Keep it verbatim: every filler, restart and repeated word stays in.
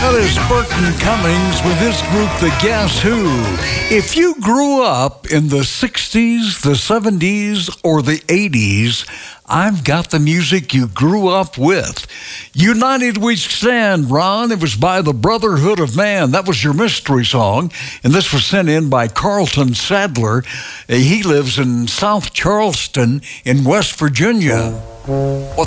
That is Burton Cummings with his group, The Guess Who. If you grew up in the sixties, the seventies, or the eighties, I've got the music you grew up with. United We Stand, Ron. It was by the Brotherhood of Man. That was your mystery song. And this was sent in by Carlton Sadler. He lives in South Charleston in West Virginia. What